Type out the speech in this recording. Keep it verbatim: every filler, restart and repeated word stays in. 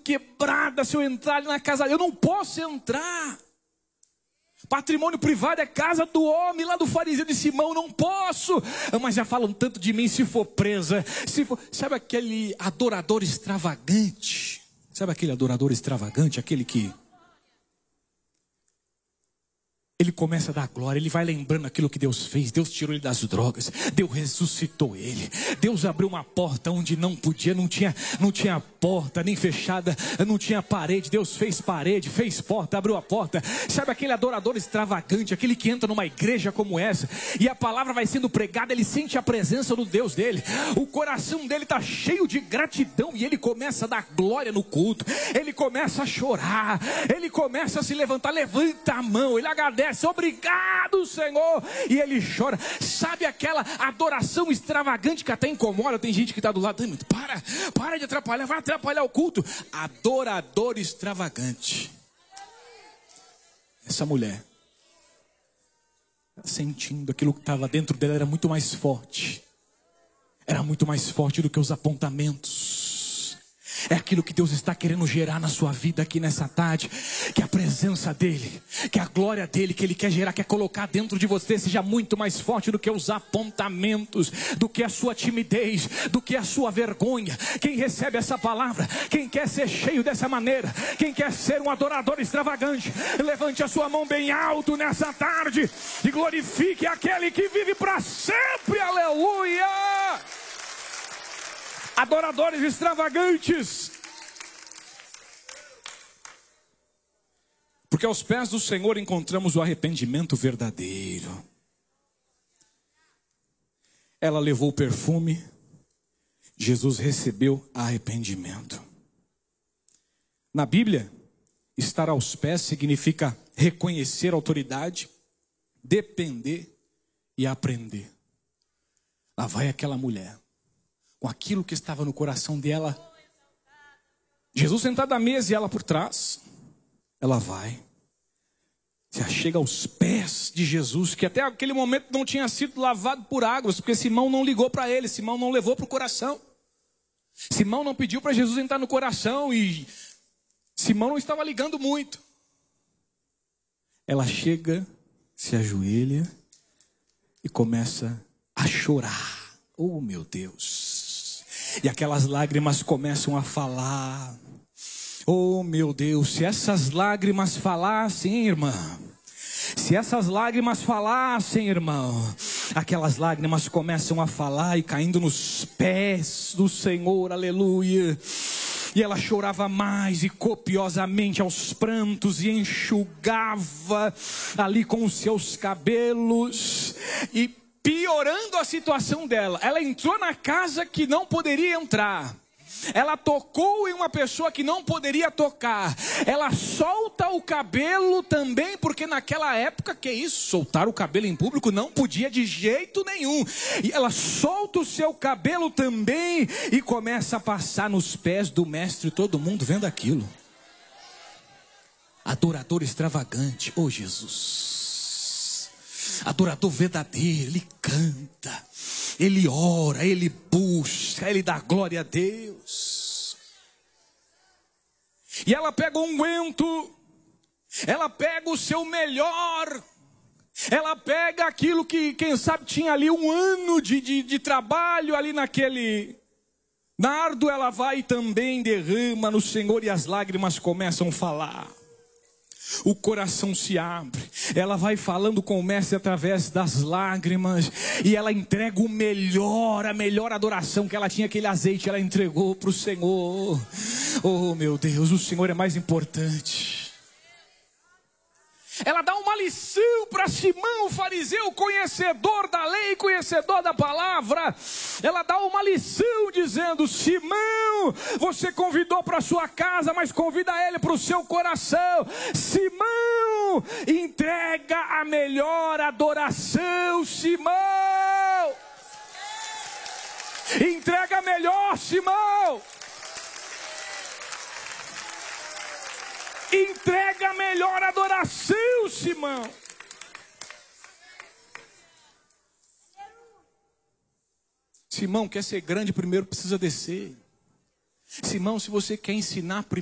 quebrada se eu entrar ali na casa. Eu não posso entrar. Patrimônio privado é casa do homem, lá do fariseu de Simão, não posso. Mas já falam tanto de mim, se for presa, se for... Sabe aquele adorador extravagante? Sabe aquele adorador extravagante, aquele que... Ele começa a dar glória, ele vai lembrando aquilo que Deus fez. Deus tirou ele das drogas, Deus ressuscitou ele, Deus abriu uma porta onde não podia, não tinha, não tinha porta nem fechada, não tinha parede. Deus fez parede, fez porta, abriu a porta. Sabe aquele adorador extravagante, aquele que entra numa igreja como essa e a palavra vai sendo pregada, ele sente a presença do Deus dele, o coração dele está cheio de gratidão e ele começa a dar glória no culto, ele começa a chorar, ele começa a se levantar, levanta a mão, ele agradece, obrigado Senhor, e ele chora. Sabe aquela adoração extravagante que até incomoda? Tem gente que está do lado, para, para de atrapalhar, vai atrapalhar o culto. Adorador extravagante. Essa mulher, sentindo aquilo que estava dentro dela, era muito mais forte, era muito mais forte do que os apontamentos. É aquilo que Deus está querendo gerar na sua vida aqui nessa tarde. Que a presença dEle, que a glória dEle, que Ele quer gerar, quer colocar dentro de você, seja muito mais forte do que os apontamentos, do que a sua timidez, do que a sua vergonha. Quem recebe essa palavra, quem quer ser cheio dessa maneira, quem quer ser um adorador extravagante, levante a sua mão bem alto nessa tarde e glorifique aquele que vive para sempre, aleluia! Adoradores extravagantes. Porque aos pés do Senhor encontramos o arrependimento verdadeiro. Ela levou o perfume, Jesus recebeu arrependimento. Na Bíblia, estar aos pés significa reconhecer a autoridade, depender e aprender. Lá vai aquela mulher, com aquilo que estava no coração dela. Jesus sentado à mesa e ela por trás. Ela vai, se achega aos pés de Jesus, que até aquele momento não tinha sido lavado por águas, porque Simão não ligou para ele, Simão não levou para o coração. Simão não pediu para Jesus entrar no coração e Simão não estava ligando muito. Ela chega, se ajoelha e começa a chorar. Oh meu Deus! E aquelas lágrimas começam a falar. Oh meu Deus, se essas lágrimas falassem, irmã, se essas lágrimas falassem, irmão, aquelas lágrimas começam a falar e caindo nos pés do Senhor, aleluia. E ela chorava mais e copiosamente aos prantos e enxugava ali com os seus cabelos e piorando a situação dela. Ela entrou na casa que não poderia entrar. Ela tocou em uma pessoa que não poderia tocar. Ela solta o cabelo também, porque naquela época, que é isso? Soltar o cabelo em público não podia de jeito nenhum. E ela solta o seu cabelo também e começa a passar nos pés do mestre, todo mundo vendo aquilo. Adorador extravagante, oh Jesus. Adorador verdadeiro, ele canta, ele ora, ele busca, ele dá glória a Deus. E ela pega um unguento, ela pega o seu melhor, ela pega aquilo que, quem sabe, tinha ali um ano de, de, de trabalho ali naquele nardo, ela vai e também derrama no Senhor e as lágrimas começam a falar. O coração se abre, ela vai falando com o mestre através das lágrimas, e ela entrega o melhor, a melhor adoração que ela tinha, aquele azeite, ela entregou para o Senhor. Oh meu Deus, o Senhor é mais importante. Ela dá uma lição para Simão, o fariseu, conhecedor da lei, conhecedor da palavra. Ela dá uma lição dizendo: Simão, você convidou para sua casa, mas convida ele para o seu coração. Simão, entrega a melhor adoração, Simão. Entrega a melhor, Simão. Entrega a melhor adoração, Simão. Simão, quer ser grande, primeiro precisa descer. Simão, se você quer ensinar, primeiro